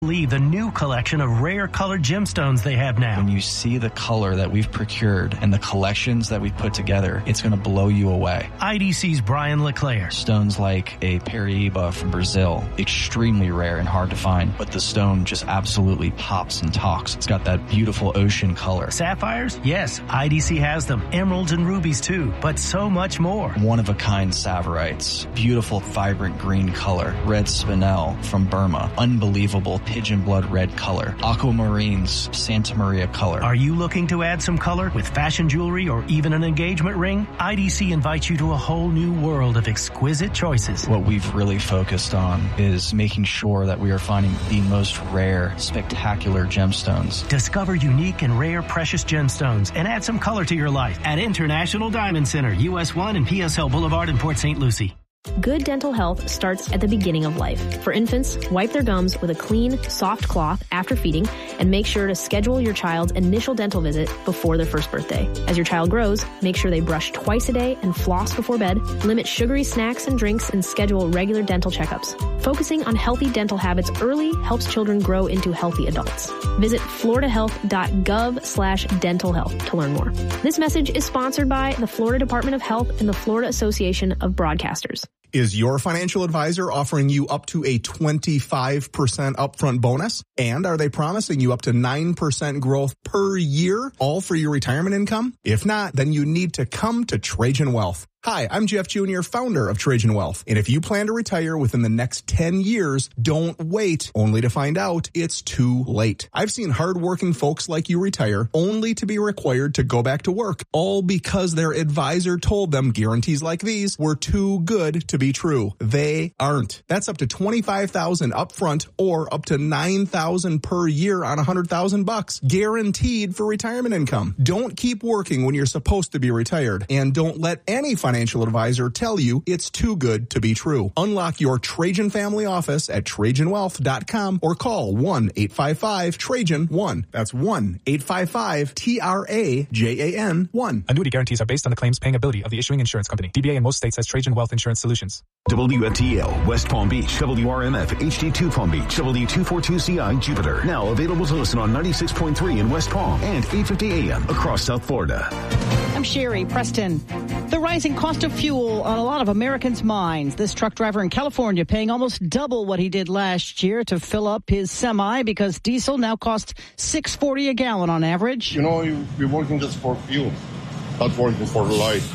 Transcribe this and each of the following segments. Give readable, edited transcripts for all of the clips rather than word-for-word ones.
Believe the new collection of rare colored gemstones they have now. When you see the color that we've procured and the collections that we've put together, it's going to blow you away. IDC's Brian LeClaire. Stones like a Paraíba from Brazil, extremely rare and hard to find, but the stone just absolutely pops and talks. It's got that beautiful ocean color. Sapphires? Yes, IDC has them. Emeralds and rubies too, but so much more. One-of-a-kind Saverites, beautiful vibrant green color. Red Spinel from Burma, unbelievable pigeon blood red color. Aquamarines, Santa Maria color. Are you looking to add some color with fashion jewelry or even an engagement ring? IDC invites you to a whole new world of exquisite choices. What we've really focused on is making sure that we are finding the most rare, spectacular gemstones. Discover unique and rare precious gemstones and add some color to your life at International Diamond Center, US 1 and PSL Boulevard in Port St. Lucie. Good dental health starts at the beginning of life. For infants, wipe their gums with a clean, soft cloth after feeding, and make sure to schedule your child's initial dental visit before their first birthday. As your child grows, make sure they brush twice a day and floss before bed, limit sugary snacks and drinks, and schedule regular dental checkups. Focusing on healthy dental habits early helps children grow into healthy adults. Visit floridahealth.gov/dental health to learn more. This message is sponsored by the Florida Department of Health and the Florida Association of Broadcasters. Is your financial advisor offering you up to a 25% upfront bonus? And are they promising you up to 9% growth per year, all for your retirement income? If not, then you need to come to Trajan Wealth. Hi, I'm Jeff Jr., founder of Trajan Wealth. And if you plan to retire within the next 10 years, don't wait only to find out it's too late. I've seen hardworking folks like you retire only to be required to go back to work, all because their advisor told them guarantees like these were too good to be true. They aren't. That's up to $25,000 upfront or up to $9,000 per year on $100,000 guaranteed for retirement income. Don't keep working when you're supposed to be retired, and don't let any financial advisor tell you it's too good to be true. Unlock your Trajan family office at TrajanWealth.com or call 1-855-TRAJAN-1. That's 1-855-TRAJAN-1. Annuity guarantees are based on the claims paying ability of the issuing insurance company. DBA in most states has Trajan Wealth Insurance Solutions. WFTL, West Palm Beach, WRMF, HD2 Palm Beach, W242CI, Jupiter. Now available to listen on 96.3 in West Palm and 850 AM across South Florida. I'm Sherry Preston. The rising cost of fuel on a lot of Americans' minds. This truck driver in California paying almost double what he did last year to fill up his semi because diesel now costs $6.40 a gallon on average. You know, you're working just for fuel, not working for life.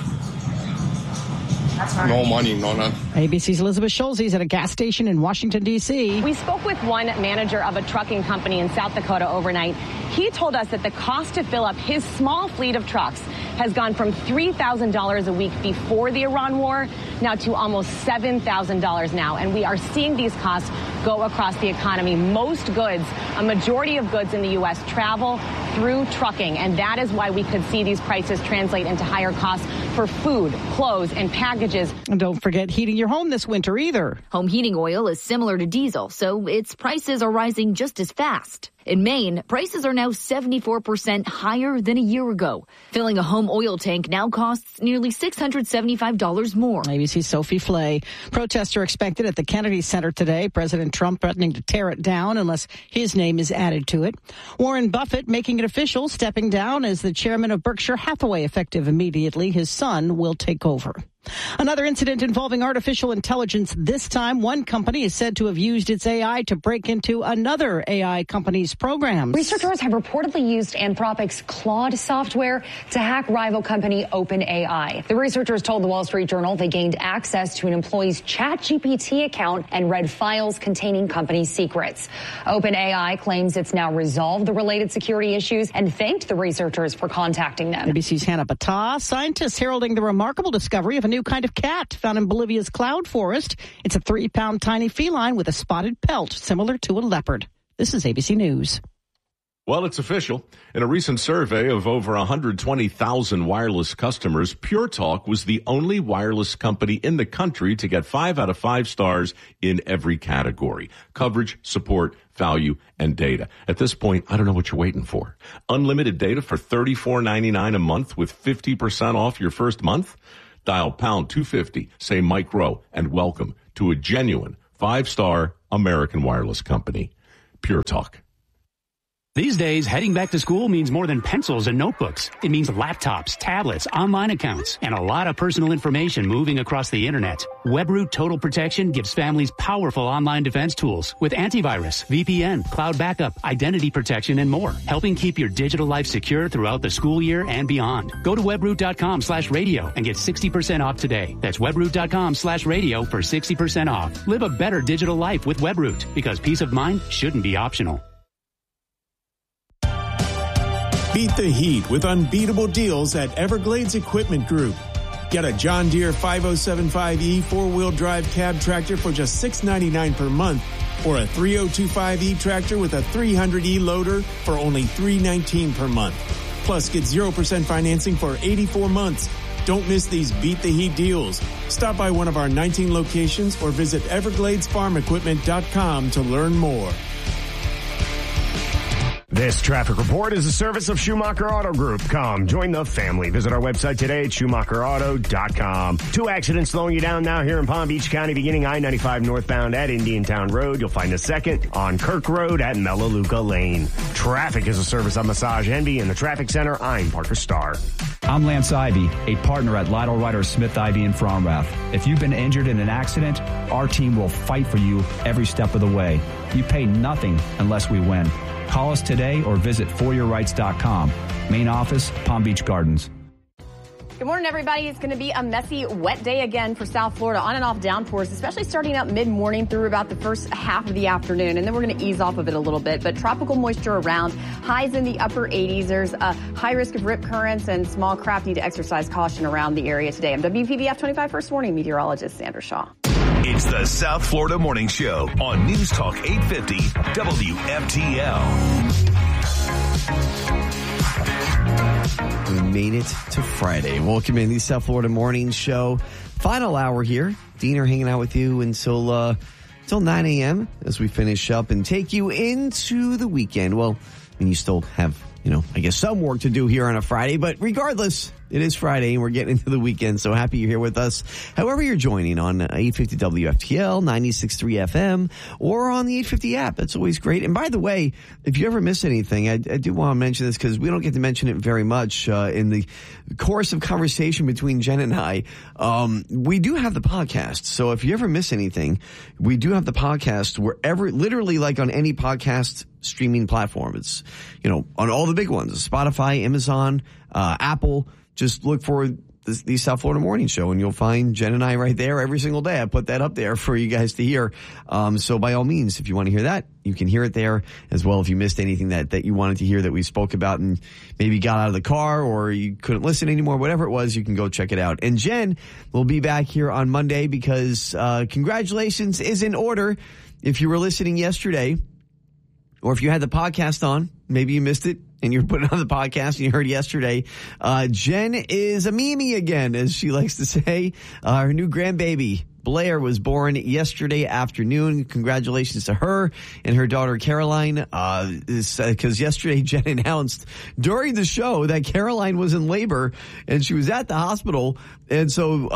No money, no nothing. ABC's Elizabeth Schulze is at a gas station in Washington, D.C. We spoke with one manager of a trucking company in South Dakota overnight. He told us that the cost to fill up his small fleet of trucks has gone from $3,000 a week before the Iran war now to almost $7,000 now. And we are seeing these costs go across the economy. Most goods, a majority of goods in the U.S. travel through trucking. And that is why we could see these prices translate into higher costs for food, clothes, and packages. And don't forget heating your home this winter either. Home heating oil is similar to diesel, so its prices are rising just as fast. In Maine, prices are now 74% higher than a year ago. Filling a home oil tank now costs nearly $675 more. ABC's Sophie Flay. Protests are expected at the Kennedy Center today. President Trump threatening to tear it down unless his name is added to it. Warren Buffett making it official, stepping down as the chairman of Berkshire Hathaway, effective immediately. His son will take over. Another incident involving artificial intelligence. This time, one company is said to have used its AI to break into another AI company's programs. Researchers have reportedly used Anthropic's Claude software to hack rival company OpenAI. The researchers told the Wall Street Journal they gained access to an employee's ChatGPT account and read files containing company secrets. OpenAI claims it's now resolved the related security issues and thanked the researchers for contacting them. ABC's Hannah Battah. Scientists heralding the remarkable discovery of a new kind of cat found in Bolivia's cloud forest. It's a 3-pound tiny feline with a spotted pelt similar to a leopard. This is ABC News. Well, it's official. In a recent survey of over 120,000 wireless customers, Pure Talk was the only wireless company in the country to get 5 out of 5 stars in every category: coverage, support, value, and data. At this point, I don't know what you're waiting for. Unlimited data for $34.99 a month with 50% off your first month? Dial pound 250, say Mike Rowe, and welcome to a genuine 5-star American wireless company. Pure Talk. These days, heading back to school means more than pencils and notebooks. It means laptops, tablets, online accounts, and a lot of personal information moving across the internet. WebRoot Total Protection gives families powerful online defense tools with antivirus, VPN, cloud backup, identity protection, and more, helping keep your digital life secure throughout the school year and beyond. Go to webroot.com/radio and get 60% off today. That's webroot.com/radio for 60% off. Live a better digital life with WebRoot, because peace of mind shouldn't be optional. Beat the heat with unbeatable deals at Everglades Equipment Group. Get a John Deere 5075E four-wheel drive cab tractor for just $699 per month, or a 3025E tractor with a 300E loader for only $319 per month. Plus, get 0% financing for 84 months. Don't miss these Beat the Heat deals. Stop by one of our 19 locations or visit EvergladesFarmEquipment.com to learn more. This traffic report is a service of Schumacher Auto Group. Come, join the family. Visit our website today at SchumacherAuto.com. 2 accidents slowing you down now here in Palm Beach County, beginning I-95 northbound at Indiantown Road. You'll find a second on Kirk Road at Melaleuca Lane. Traffic is a service of Massage Envy in the Traffic Center. I'm Parker Starr. I'm Lance Ivy, a partner at Lytle Ryder Smith Ivy in Fromrath. If you've been injured in an accident, our team will fight for you every step of the way. You pay nothing unless we win. Call us today or visit foryourrights.com. Main office, Palm Beach Gardens. Good morning, everybody. It's going to be a messy, wet day again for South Florida. On and off downpours, especially starting up mid-morning through about the first half of the afternoon. And then we're going to ease off of it a little bit. But tropical moisture around, highs in the upper 80s. There's a high risk of rip currents, and small craft need to exercise caution around the area today. I'm WPBF 25 First Warning meteorologist Sandra Shaw. It's the South Florida Morning Show on News Talk 850 WFTL. We made it to Friday. Welcome in the South Florida Morning Show. Final hour here. Diener hanging out with you until 9 a.m. as we finish up and take you into the weekend. Well, I mean, you still have, I guess some work to do here on a Friday, but regardless, it is Friday and we're getting into the weekend, so happy you're here with us. However you're joining on 850 WFTL, 96.3 FM, or on the 850 app. That's always great. And by the way, if you ever miss anything, I do want to mention this because we don't get to mention it very much in the course of conversation between Jen and I. We do have the podcast. So if you ever miss anything, we do have the podcast wherever, literally like on any podcast streaming platform. It's, on all the big ones, Spotify, Amazon, Apple. Just look for the South Florida Morning Show, and you'll find Jen and I right there every single day. I put that up there for you guys to hear. So by all means, if you want to hear that, you can hear it there as well. If you missed anything that you wanted to hear that we spoke about and maybe got out of the car or you couldn't listen anymore, whatever it was, you can go check it out. And Jen will be back here on Monday because congratulations is in order. If you were listening yesterday, or if you had the podcast on, maybe you missed it and you were putting on the podcast and you heard yesterday, Jen is a Mimi again, as she likes to say. Her new grandbaby, Blair, was born yesterday afternoon. Congratulations to her and her daughter, Caroline, because yesterday Jen announced during the show that Caroline was in labor and she was at the hospital. And so,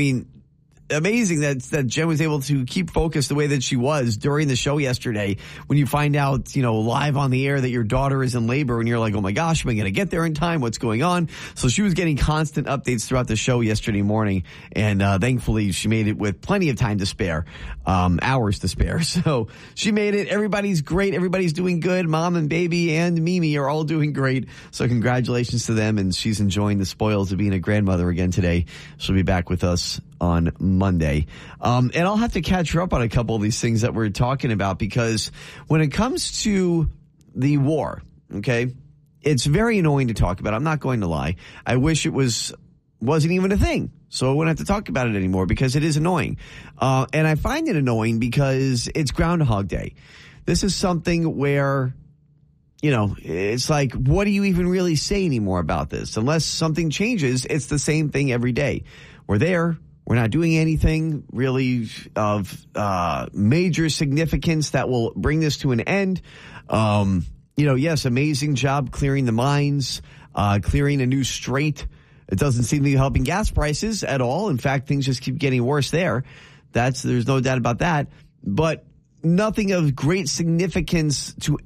amazing that Jen was able to keep focused the way that she was during the show yesterday. When you find out, live on the air that your daughter is in labor and you're like, oh my gosh, am I going to get there in time? What's going on? So she was getting constant updates throughout the show yesterday morning. And thankfully she made it with plenty of time to spare, hours to spare. So she made it. Everybody's great. Everybody's doing good. Mom and baby and Mimi are all doing great. So congratulations to them. And she's enjoying the spoils of being a grandmother again today. She'll be back with us on Monday. And I'll have to catch her up on a couple of these things that we're talking about, because when it comes to the war, okay, it's very annoying to talk about. I'm not going to lie. I wish it wasn't even a thing, so I wouldn't have to talk about it anymore, because it is annoying. And I find it annoying because it's Groundhog Day. This is something where, it's like, what do you even really say anymore about this? Unless something changes, it's the same thing every day. We're there. We're not doing anything really of major significance that will bring this to an end. Yes, amazing job clearing the mines, clearing a new strait. It doesn't seem to be helping gas prices at all. In fact, things just keep getting worse there. There's no doubt about that. But nothing of great significance to